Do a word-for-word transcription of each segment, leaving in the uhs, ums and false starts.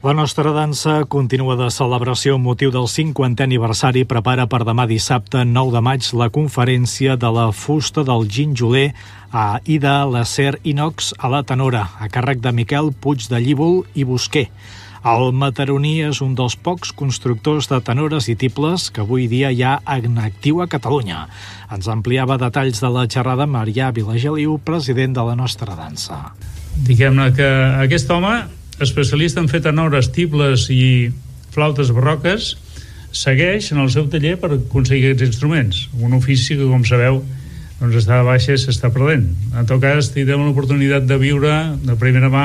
La nostra dansa continua de celebració amb motiu del cinquantè aniversari. Prepara per demà dissabte nou de maig la conferència de la fusta del ginjoler a i de l'acer inox a la tenora, a càrrec de Miquel Puig de Llívol i Busquer. El mataroní és un dels pocs constructors de tenores i tibles que avui dia hi ha en actiu a Catalunya. Ens ampliava detalls de la xerrada Marià Vilageliu, president de la nostra dansa. Diguem-ne que aquest home, especialista en fer tenores, tibles i flautes barroques, segueix en el seu taller per aconseguir aquests instruments, un ofici que, com sabeu, doncs està de baixa i s'està perdent. En tot cas, tindrem l'oportunitat de viure de primera mà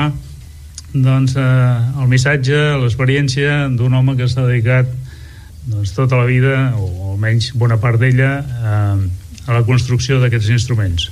doncs, eh, el missatge, l'experiència d'un home que s'ha dedicat doncs, tota la vida, o almenys bona part d'ella, eh, a la construcció d'aquests instruments.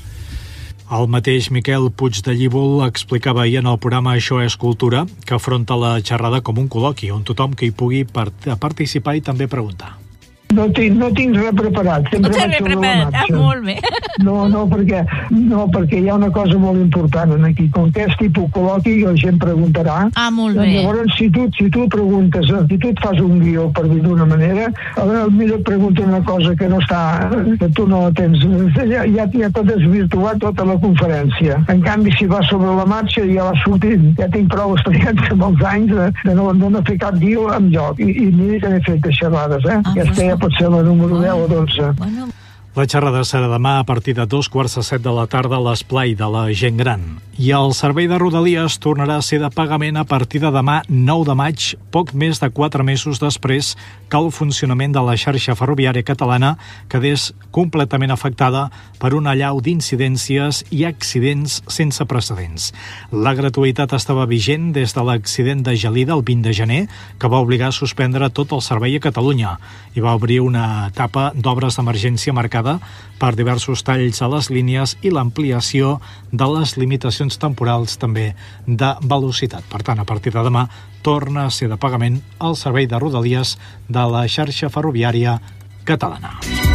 El mateix Miquel Puig de Llívol explicava ahir en el programa Això és Cultura que afronta la xerrada com un col·loqui on tothom que hi pugui part- participar i també preguntar. No tinc, no tinc res preparat. Sempre No tens res preparat, ah, molt bé. No, no, perquè, no, perquè hi ha una cosa molt important aquí. Com que és tipus col·loqui, la gent preguntarà. Ah, molt bé. Doncs llavors, si tu, si tu preguntes, si tu et fas un guió, per dir d'una manera, potser et pregunta una cosa que no està, que tu no tens, ja, ja, ja tot desvirtuat tota la conferència. En canvi, si vas sobre la marxa, ja vas sortint. Ja tinc prou experiència amb els anys de, de, no, de no fer cap guió en lloc. I, i mira que n'he fet de xerrades, eh? Ah, Aquesta ja pot ser la número deu o dotze. Bueno. La xerrada serà demà a partir de dos quarts de set de la tarda a l'esplai de la gent gran. I el servei de Rodalies tornarà a ser de pagament a partir de demà nou de maig, poc més de quatre mesos després que el funcionament de la xarxa ferroviària catalana quedés completament afectada per una allau d'incidències i accidents sense precedents. La gratuïtat estava vigent des de l'accident de Gelida el vint de gener, que va obligar a suspendre tot el servei a Catalunya i va obrir una etapa d'obres d'emergència marcada per diversos talls a les línies i l'ampliació de les limitacions temporals també de velocitat. Per tant, a partir de demà torna a ser de pagament el servei de Rodalies de la xarxa ferroviària catalana.